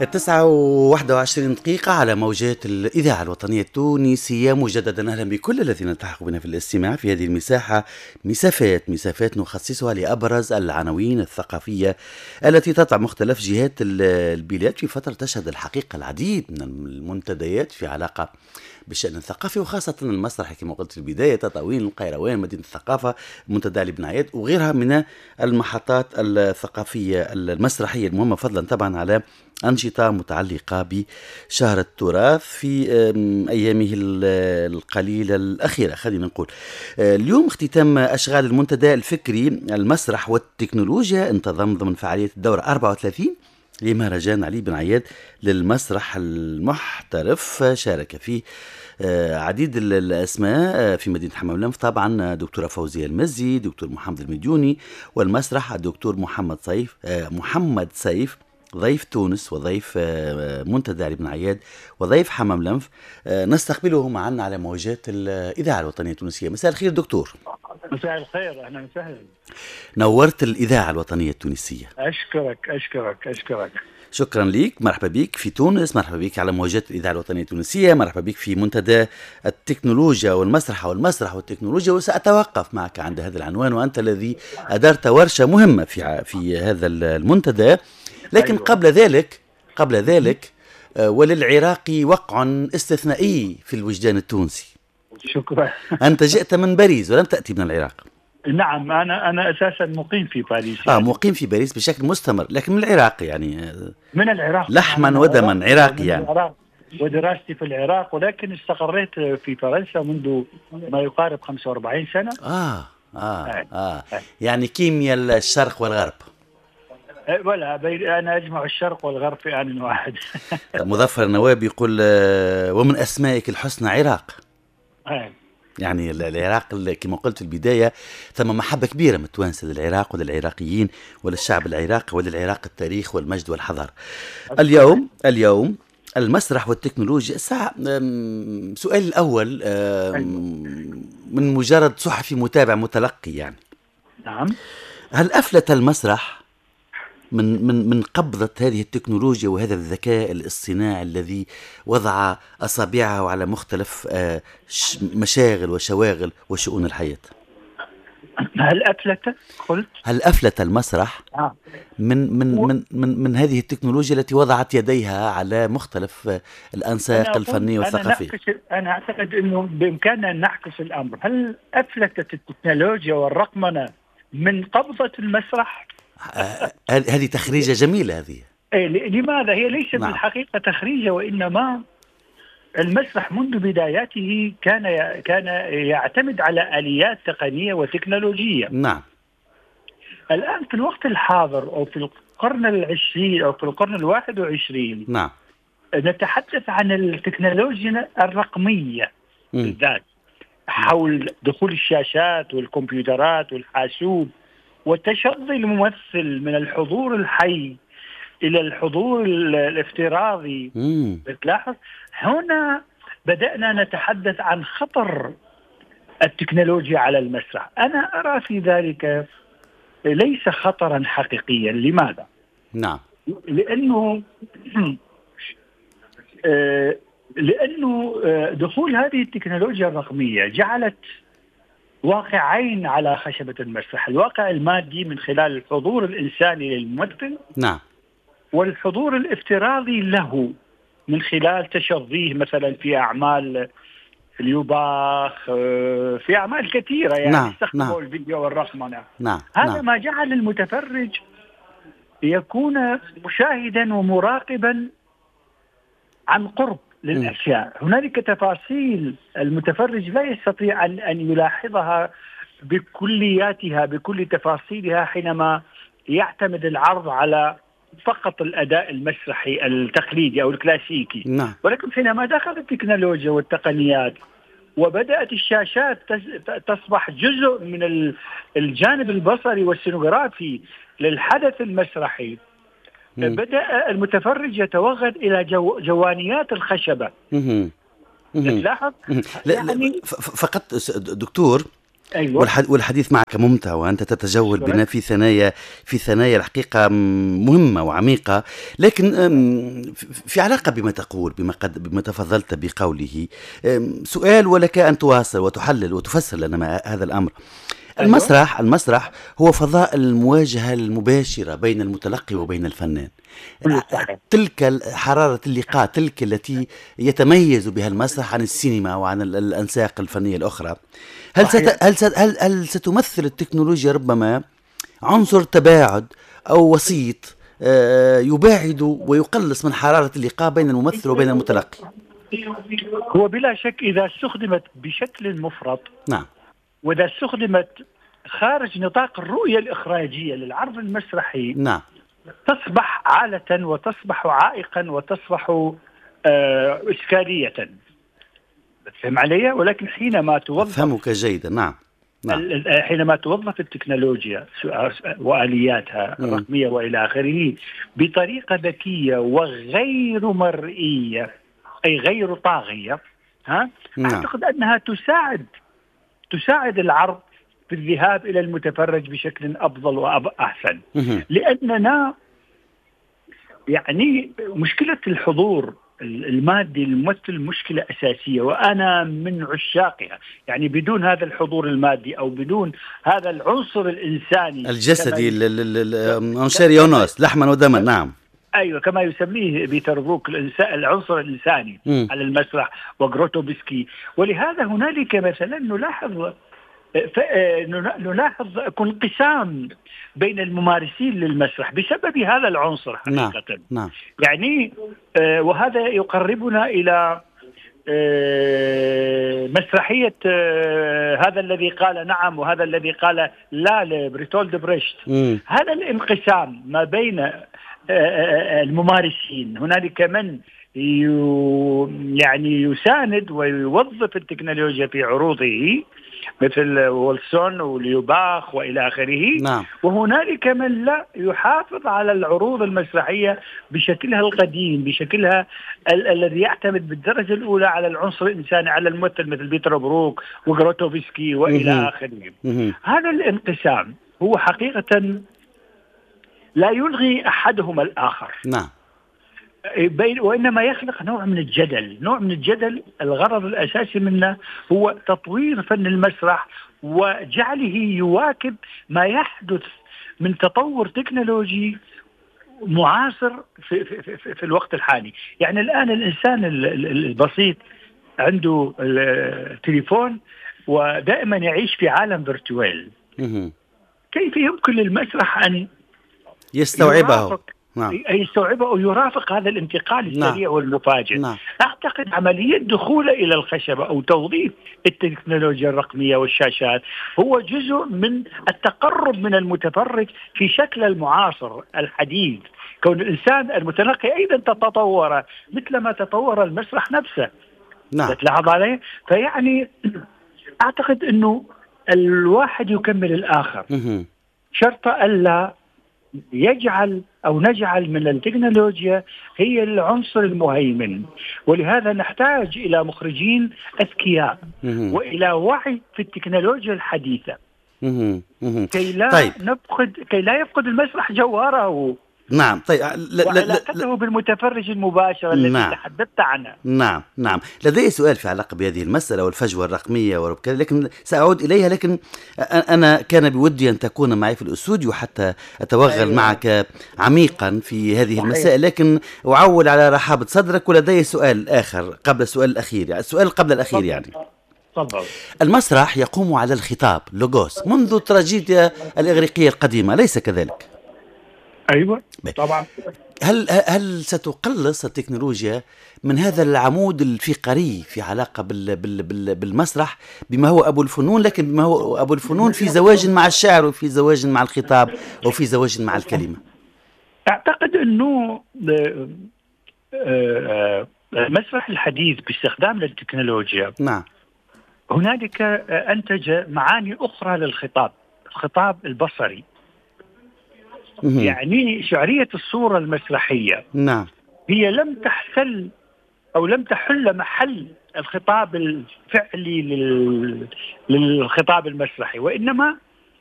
9:21 على موجات الإذاعة الوطنية التونسية. مجددا أهلا بكل الذين التحقوا بنا في الاستماع في هذه المساحة، مسافات نخصصها لأبرز العناوين الثقافية التي تضع مختلف جهات البلاد في فترة تشهد الحقيقة العديد من المنتديات في علاقة بالشأن الثقافي، وخاصة المسرح كما قلت في البداية، تطاوين، القيروان، مدينة الثقافة، منتدى علي بن عياد وغيرها من المحطات الثقافية المسرحية المهمة، فضلا طبعا على أنشطة متعلقة بشهر التراث في أيامه القليلة الأخيرة. خلينا نقول اليوم اختتام أشغال المنتدى الفكري المسرح والتكنولوجيا، انتظم ضمن فعالية الدورة 34 لمهرجان علي بن عياد للمسرح المحترف. شارك فيه عديد الأسماء في مدينة حمام لنف، طبعا دكتورة فوزية المزي، دكتور محمد المديوني، والمسرح الدكتور محمد سيف ضيف تونس وضيف منتدى علي بن عياد وضيف حمام لنف. نستقبله معنا على موجات الإذاعة الوطنية التونسية. مساء الخير دكتور. مساء الخير، أهلا وسهلا. نورت الإذاعة الوطنية التونسية. أشكرك. شكرا لك، مرحبا بك في تونس، مرحبا بك على موجات الإذاعة الوطنية التونسية، مرحبا بك في منتدى التكنولوجيا والمسرح والتكنولوجيا. وسأتوقف معك عند هذا العنوان، وأنت الذي أدرت ورشة مهمة في هذا المنتدى. لكن قبل ذلك وللعراق وقع استثنائي في الوجدان التونسي. شكرا. أنت جئت من باريس ولم تأتي من العراق. نعم، أنا أساسا مقيم في باريس. مقيم في باريس بشكل مستمر، لكن من العراق يعني. من العراق لحما ودما عراقي يعني. ودراستي في العراق، ولكن استقريت في فرنسا منذ ما يقارب 45 سنة. يعني كيمياء الشرق والغرب. ولا أنا أجمع الشرق والغرب في آن واحد. مظفر النواب يقول ومن أسمائك الحسنى عراق. يعني العراق كما قلت في البداية ثم محبة كبيرة من التوانسة للعراق وللعراقيين وللشعب العراقي وللعراق التاريخ والمجد والحضارة. اليوم المسرح والتكنولوجيا. سؤال الأول من مجرد صحفي متابع متلقي يعني. نعم. هل أفلت المسرح من قبضة هذه التكنولوجيا وهذا الذكاء الاصطناعي الذي وضع أصابعه على مختلف مشاغل وشواغل وشؤون الحياة؟ هل أفلت المسرح من هذه التكنولوجيا التي وضعت يديها على مختلف الأنساق الفنية والثقافية؟ أنا أعتقد أنه بإمكاننا أن نعكس الأمر. هل أفلتت التكنولوجيا والرقمنة من قبضة المسرح؟ هذه تخريجة جميلة هذه. لماذا؟ هي ليست بالحقيقة تخريجة، وإنما المسرح منذ بداياته كان يعتمد على آليات تقنية وتكنولوجية. نعم. الآن في الوقت الحاضر أو في القرن العشرين أو في القرن 21 نعم نتحدث عن التكنولوجيا الرقمية بالذات، حول دخول الشاشات والكمبيوترات والحاسوب وتشظي الممثل من الحضور الحي إلى الحضور الافتراضي. بتلاحظ هنا بدأنا نتحدث عن خطر التكنولوجيا على المسرح. أنا أرى في ذلك ليس خطرا حقيقيا. لماذا؟ نعم. لأنه دخول هذه التكنولوجيا الرقمية جعلت واقعين على خشبة المسرح: الواقع المادي من خلال الحضور الإنساني للممثل، نعم، والحضور الافتراضي له من خلال تشظيه مثلا في أعمال اليوباخ، في أعمال كثيرة يعني استخدموا الفيديو والرقمنة. هذا ما جعل المتفرج يكون مشاهدا ومراقبا عن قرب للأشياء. هنالك تفاصيل المتفرج لا يستطيع أن يلاحظها بكلياتها بكل تفاصيلها حينما يعتمد العرض على فقط الأداء المسرحي التقليدي أو الكلاسيكي. ولكن حينما دخلت التكنولوجيا والتقنيات وبدأت الشاشات تصبح جزء من الجانب البصري والسينوغرافي للحدث المسرحي، بدأ المتفرج يتوغل إلى جوانيات الخشبة. تلاحظ؟ يعني فقط دكتور، أيوة. والحديث معك ممتع، وأنت تتجول بنا في ثنايا الحقيقة مهمة وعميقة. لكن في علاقة بما تقول، بما تفضلت بقوله، سؤال ولك أن تواصل وتحلل وتفسر لنا هذا الأمر. أيوة. المسرح هو فضاء المواجهة المباشرة بين المتلقي وبين الفنان. صحيح. تلك حرارة اللقاء، تلك التي يتميز بها المسرح عن السينما وعن الأنساق الفنية الأخرى. هل ستمثل التكنولوجيا ربما عنصر تباعد أو وسيط يباعد ويقلص من حرارة اللقاء بين الممثل وبين المتلقي؟ هو بلا شك إذا استخدمت بشكل مفرط، نعم، وإذا استخدمت خارج نطاق الرؤية الإخراجية للعرض المسرحي، نعم، تصبح عالة وتصبح عائقا وتصبح إشكالية. تفهم علي؟ ولكن حينما توظف، أفهمك جيدا. نعم، نعم. حينما توظف التكنولوجيا وآلياتها الرقمية وإلى آخره بطريقة ذكية وغير مرئية، أي غير طاغية، أعتقد أنها تساعد العرض في الذهاب إلى المتفرج بشكل أفضل وأحسن. لأننا يعني مشكلة الحضور المادي الممثل مشكلة أساسية، وأنا من عشاقها. يعني بدون هذا الحضور المادي أو بدون هذا العنصر الإنساني الجسدي، أنشيريونوس، لحما ودما. نعم، أيوة، كما يسميه بيتر بروك العنصر الإنساني على المسرح وغروتوفسكي. ولهذا هنالك مثلا نلاحظ انقسام بين الممارسين للمسرح بسبب هذا العنصر حقيقة. نعم. يعني وهذا يقربنا إلى مسرحية هذا الذي قال نعم وهذا الذي قال لا لبريتولد بريشت. هذا الانقسام ما بين الممارسين، هنالك من يعني يساند ويوظف التكنولوجيا في عروضه مثل وولسون وليوباخ وإلى آخره. نعم. وهنالك من لا، يحافظ على العروض المسرحية بشكلها القديم، بشكلها الذي يعتمد بالدرجة الأولى على العنصر الإنساني، على الممثل مثل بيتر بروك وغروتوفسكي وإلى آخره. هذا الانقسام هو حقيقة لا يلغي أحدهما الآخر. نعم. وإنما يخلق نوع من الجدل. الغرض الأساسي منه هو تطوير فن المسرح وجعله يواكب ما يحدث من تطور تكنولوجي معاصر في الوقت الحالي. يعني الآن الإنسان البسيط عنده التليفون ودائما يعيش في عالم فيرتوال. كيف يمكن للمسرح أن يستوعبه؟ يستوعبه ويرافق هذا الانتقال السريع والمفاجئ. أعتقد عملية دخوله إلى الخشبة أو توظيف التكنولوجيا الرقمية والشاشات هو جزء من التقرب من المتفرج في شكل المعاصر الحديث. كون الإنسان المتلقي أيضا تطور مثل ما تطور المسرح نفسه. تلاحظ عليه؟ فيعني أعتقد أنه الواحد يكمل الآخر، شرط ألا نجعل من التكنولوجيا هي العنصر المهيمن. ولهذا نحتاج إلى مخرجين أذكياء وإلى وعي في التكنولوجيا الحديثة كي لا يفقد المسرح جوهره. نعم. طيب، وعلاقته بالمتفرج المباشر الذي تحدثت عنه. نعم. لدي سؤال في علاقة بهذه المسألة والفجوة الرقمية وكذا، لكن سأعود إليها. لكن أنا كان بودي أن تكون معي في الأستوديو حتى أتوغل معك عميقا في هذه المسائل، لكن أعول على رحابة صدرك. ولدي سؤال آخر قبل السؤال الأخير، يعني السؤال قبل الأخير. يعني المسرح يقوم على الخطاب لوغوس منذ التراجيديا الإغريقية القديمة، أليس كذلك؟ أيوة طبعا. هل ستقلص التكنولوجيا من هذا العمود الفقري في علاقة بالمسرح بما هو أبو الفنون، لكن بما هو أبو الفنون في زواج مع الشعر وفي زواج مع الخطاب وفي زواج مع الكلمة؟ أعتقد أنه المسرح الحديث باستخدام التكنولوجيا هنالك أنتج معاني أخرى للخطاب، الخطاب البصري. يعني شعرية الصورة المسرحية هي لم تحل محل الخطاب الفعلي للخطاب المسرحي، وإنما